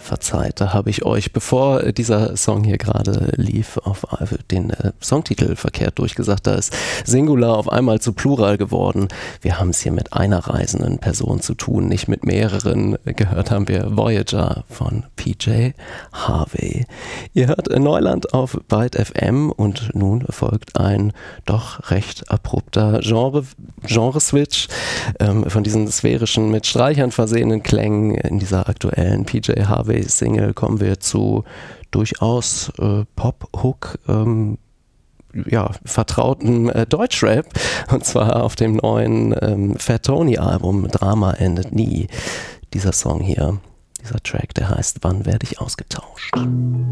verzeiht. Da habe ich euch, bevor dieser Song hier gerade lief, auf den Songtitel verkehrt durchgesagt. Da ist Singular auf einmal zu Plural geworden. Wir haben es hier mit einer reisenden Person zu tun, nicht mit mehreren. Gehört haben wir Voyager von PJ Harvey. Ihr hört Neuland auf Byte FM und nun folgt ein doch recht abrupter Genre-Switch von diesen sphärischen, mit Streichern versehenen Klängen. In dieser aktuellen PJ Harvey Single kommen wir zu durchaus Pop-Hook vertrauten Deutschrap, und zwar auf dem neuen Fat Tony Album Drama endet nie. Dieser Song hier, dieser Track, der heißt Wann werde ich ausgetauscht?